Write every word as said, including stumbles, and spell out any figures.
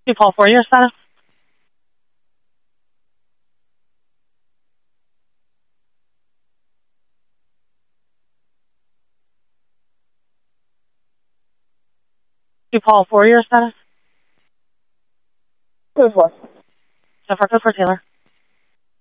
Two Paul four, your status? Two Paul four, your status? Code four. So for code for Taylor.